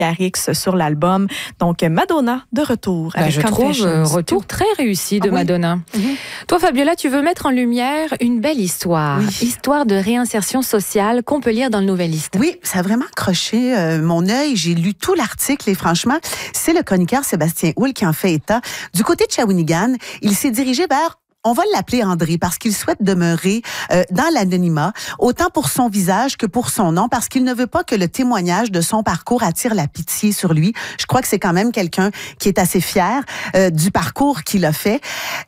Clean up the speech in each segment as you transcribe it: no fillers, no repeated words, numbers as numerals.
Garrix sur l'album. Donc, Madonna de retour. Avec je trouve retour très réussi de Madonna. Toi, Fabiola, tu veux mettre en lumière une belle histoire. Oui. Histoire de réinsertion sociale qu'on peut lire dans le Nouvelliste. Oui, ça a vraiment accroché mon œil. J'ai lu tout l'article et franchement, c'est le chroniqueur Sébastien Houle qui en fait état. Du côté de Shawinigan, il s'est dirigé vers... On va l'appeler André parce qu'il souhaite demeurer dans l'anonymat, autant pour son visage que pour son nom, parce qu'il ne veut pas que le témoignage de son parcours attire la pitié sur lui. Je crois que c'est quand même quelqu'un qui est assez fier du parcours qu'il a fait.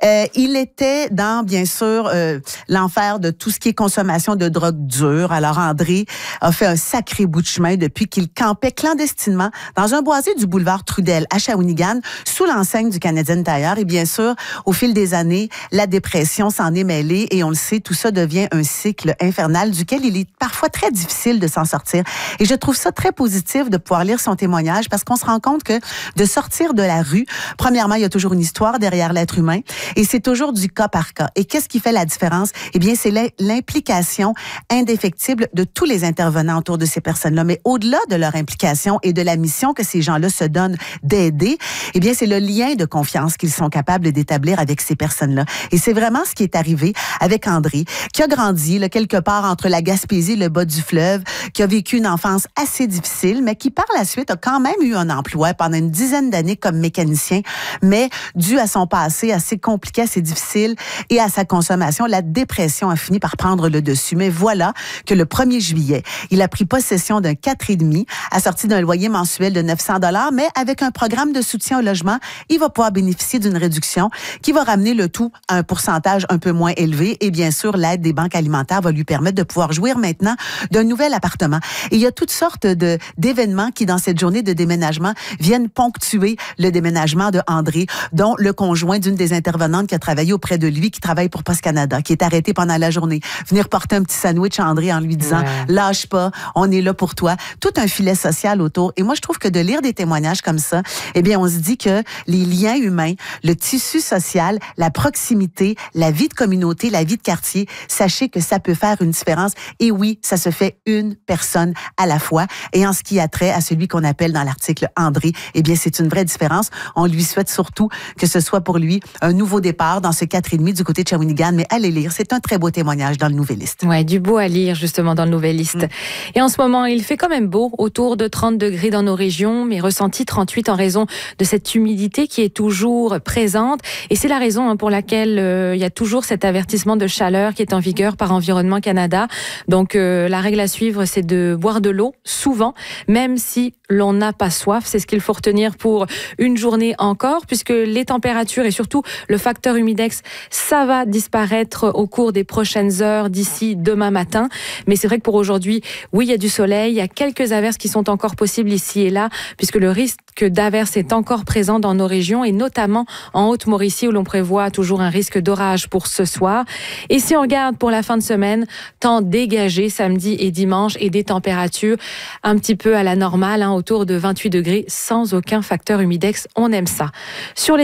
Il était dans, bien sûr, l'enfer de tout ce qui est consommation de drogue dure. Alors, André a fait un sacré bout de chemin depuis qu'il campait clandestinement dans un boisé du boulevard Trudel à Shawinigan, sous l'enseigne du Canadian Tire. Et bien sûr, au fil des années, la dépression s'en est mêlée et on le sait, tout ça devient un cycle infernal duquel il est parfois très difficile de s'en sortir. Et je trouve ça très positif de pouvoir lire son témoignage parce qu'on se rend compte que de sortir de la rue, premièrement, il y a toujours une histoire derrière l'être humain et c'est toujours du cas par cas. Et qu'est-ce qui fait la différence? Eh bien, c'est l'implication indéfectible de tous les intervenants autour de ces personnes-là. Mais au-delà de leur implication et de la mission que ces gens-là se donnent d'aider, eh bien, c'est le lien de confiance qu'ils sont capables d'établir avec ces personnes-là. Et c'est vraiment ce qui est arrivé avec André, qui a grandi là, quelque part entre la Gaspésie et le bas du fleuve, qui a vécu une enfance assez difficile, mais qui par la suite a quand même eu un emploi pendant une dizaine d'années comme mécanicien, mais dû à son passé assez compliqué, assez difficile et à sa consommation, la dépression a fini par prendre le dessus. Mais voilà que le 1er juillet, il a pris possession d'un 4,5, assorti d'un loyer mensuel de 900 $, mais avec un programme de soutien au logement, il va pouvoir bénéficier d'une réduction qui va ramener le tout à un pourcentage un peu moins élevé et bien sûr, l'aide des banques alimentaires va lui permettre de pouvoir jouir maintenant d'un nouvel appartement. Et il y a toutes sortes d'événements qui, dans cette journée de déménagement, viennent ponctuer le déménagement de André, dont le conjoint d'une des intervenantes qui a travaillé auprès de lui, qui travaille pour Post Canada, qui est arrêté pendant la journée, venir porter un petit sandwich à André en lui disant « Lâche pas, on est là pour toi ». Tout un filet social autour. Et moi, je trouve que de lire des témoignages comme ça, eh bien, on se dit que les liens humains, le tissu social, la proximité, la vie de communauté, la vie de quartier, sachez que ça peut faire une différence. Et oui, ça se fait une personne à la fois. Et en ce qui a trait à celui qu'on appelle dans l'article André, eh bien, c'est une vraie différence. On lui souhaite surtout que ce soit pour lui un nouveau départ dans ce 4,5 du côté de Shawinigan. Mais allez lire, c'est un très beau témoignage dans le Nouvelliste. Ouais, du beau à lire justement dans le Nouvelliste. Et en ce moment, il fait quand même beau, autour de 30 degrés dans nos régions, mais ressenti 38 en raison de cette humidité qui est toujours présente. Et c'est la raison pour laquelle il y a toujours cet avertissement de chaleur qui est en vigueur par Environnement Canada. Donc la règle à suivre, c'est de boire de l'eau souvent, même si l'on n'a pas soif. C'est ce qu'il faut retenir pour une journée encore, puisque les températures et surtout le facteur humidex, ça va disparaître au cours des prochaines heures d'ici demain matin. Mais c'est vrai que pour aujourd'hui, oui, il y a du soleil, il y a quelques averses qui sont encore possibles ici et là, puisque le risque d'averses est encore présent dans nos régions et notamment en Haute-Mauricie où l'on prévoit toujours un risque d'orage pour ce soir. Et si on regarde pour la fin de semaine, temps dégagé samedi et dimanche et des températures un petit peu à la normale, autour de 28 degrés sans aucun facteur humidex. On aime ça. Sur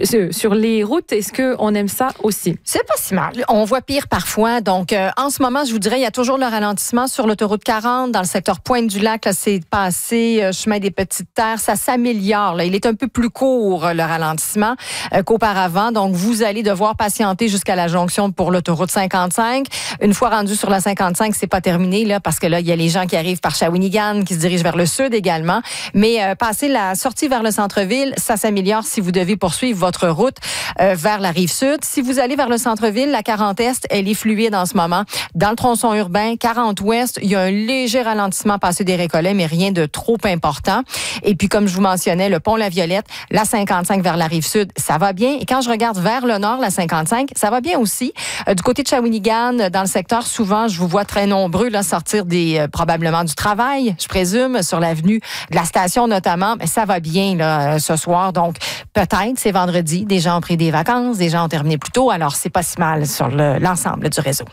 les routes, est-ce qu'on aime ça aussi? C'est pas si mal. On voit pire parfois. Donc, en ce moment, je vous dirais, il y a toujours le ralentissement sur l'autoroute 40 dans le secteur Pointe-du-Lac. Là, c'est passé chemin des Petites Terres. Ça s'améliore. Là. Il est un peu plus court, le ralentissement, qu'auparavant. Donc, vous allez devoir patienter jusqu'à la jonction pour l'autoroute 55. Une fois rendu sur la 55, c'est pas terminé, là, parce que là, il y a les gens qui arrivent par Shawinigan, qui se dirigent vers le sud également. Mais passer la sortie vers le centre-ville, ça s'améliore si vous devez poursuivre votre route vers la rive sud. Si vous allez vers le centre-ville, la 40 Est, elle est fluide en ce moment. Dans le tronçon urbain, 40 Ouest, il y a un léger ralentissement passé des Récollets, mais rien de trop important. Et puis, comme je vous mentionnais, le pont La Violette, la 55 vers la rive sud, ça va bien. Et quand je regarde vers le nord, la 55, ça va bien aussi. Du côté de Shawinigan, dans le secteur, souvent, je vous vois très nombreux là, sortir probablement du travail, je présume, sur l'avenue de la station notamment. Mais ça va bien là, ce soir. Donc, peut-être, c'est vendredi, des gens ont pris des vacances, des gens ont terminé plus tôt, alors c'est pas si mal sur l'ensemble du réseau.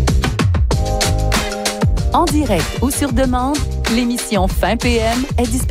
En direct ou sur demande, l'émission Fin PM est disponible